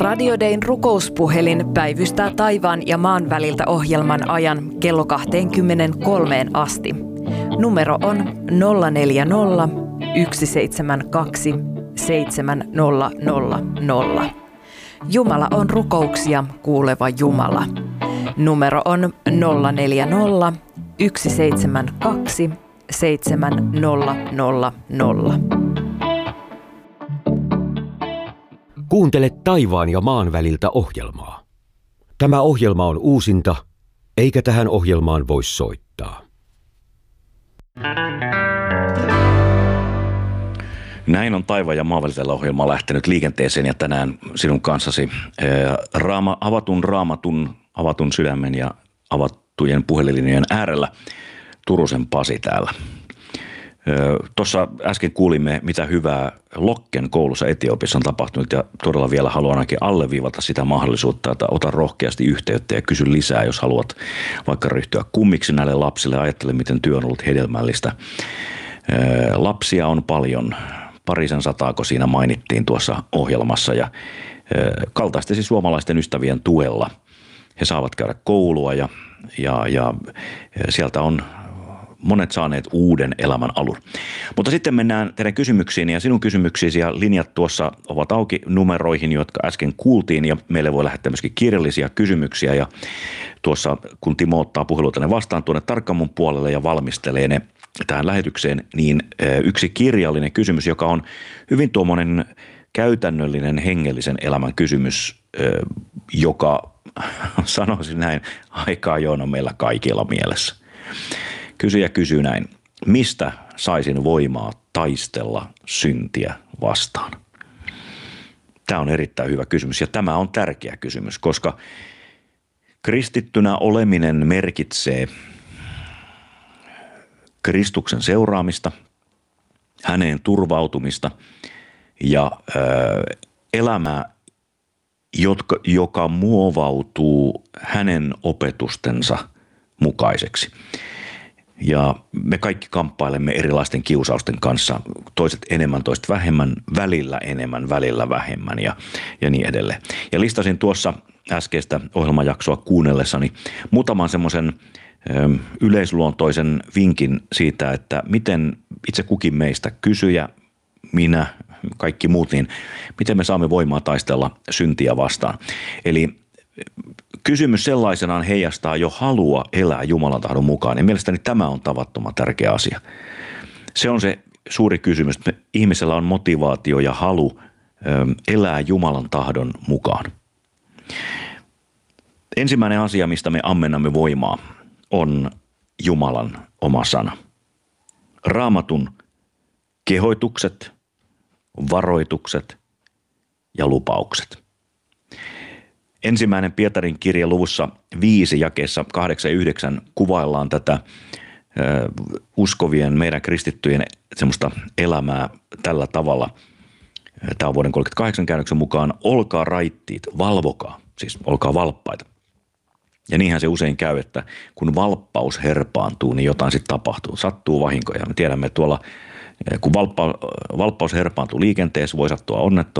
Radio Dayn rukouspuhelin päivystää taivaan ja maan väliltä ohjelman ajan kello 23 asti. Numero on 040 172 7000. Jumala on rukouksia kuuleva Jumala. Numero on 040 172 7000. Kuuntele taivaan ja maan väliltä ohjelmaa. Tämä ohjelma on uusinta, eikä tähän ohjelmaan voi soittaa. Näin on taivaan ja maan väliltä ohjelma lähtenyt liikenteeseen ja tänään sinun kanssasi avatun sydämen ja avattujen puhelinjojen äärellä Turusen Pasi täällä. Tuossa äsken kuulimme, mitä hyvää Lokken koulussa Etiopiassa on tapahtunut ja todella vielä haluan ainakin alleviivata sitä mahdollisuutta, että ota rohkeasti yhteyttä ja kysy lisää, jos haluat vaikka ryhtyä kummiksi näille lapsille. Ajattele, miten työ on ollut hedelmällistä. Lapsia on paljon, 200, kun siinä mainittiin tuossa ohjelmassa ja kaltaistesi suomalaisten ystävien tuella. He saavat käydä koulua ja sieltä on monet saaneet uuden elämän alun. Mutta sitten mennään teidän kysymyksiin ja sinun kysymyksiisi ja linjat tuossa ovat auki numeroihin, jotka äsken kuultiin ja meille voi lähettää myöskin kirjallisia kysymyksiä ja tuossa kun Timo ottaa puheluita ne vastaan tuonne Tarkkamon puolelle ja valmistelee ne tähän lähetykseen, niin yksi kirjallinen kysymys, joka on hyvin tuommoinen käytännöllinen hengellisen elämän kysymys, joka sanoisin näin aika ajoin on meillä kaikilla mielessä. Kysyjä kysyy näin, mistä saisin voimaa taistella syntiä vastaan? Tämä on erittäin hyvä kysymys ja tämä on tärkeä kysymys, koska kristittynä oleminen merkitsee Kristuksen seuraamista, häneen turvautumista ja elämää, joka muovautuu hänen opetustensa mukaiseksi. Ja me kaikki kamppailemme erilaisten kiusausten kanssa, toiset enemmän, toiset vähemmän, välillä enemmän, välillä vähemmän ja niin edelleen. Ja listasin tuossa äskeistä ohjelmajaksoa kuunnellessani muutaman semmoisen yleisluontoisen vinkin siitä, että miten itse kukin meistä, kysyjä, minä, kaikki muut, niin miten me saamme voimaa taistella syntiä vastaan. Eli kysymys sellaisenaan heijastaa jo halua elää Jumalan tahdon mukaan ja mielestäni tämä on tavattoman tärkeä asia. Se on se suuri kysymys, että ihmisellä on motivaatio ja halu elää Jumalan tahdon mukaan. Ensimmäinen asia, mistä me ammennamme voimaa, on Jumalan oma sana. Raamatun kehoitukset, varoitukset ja lupaukset. Ensimmäinen Pietarin kirja luvussa 5 jakeessa 8 ja 9 kuvaillaan tätä uskovien, meidän kristittyjen semmoista elämää tällä tavalla. Tämä on vuoden 38 käännöksen mukaan, olkaa raittiit, valvokaa, siis olkaa valppaita. Ja niinhän se usein käy, että kun valppaus herpaantuu, niin jotain sitten tapahtuu, sattuu vahinkoja. Me tiedämme tuolla, kun valppaus herpaantuu liikenteessä, voi sattua onnettomuus.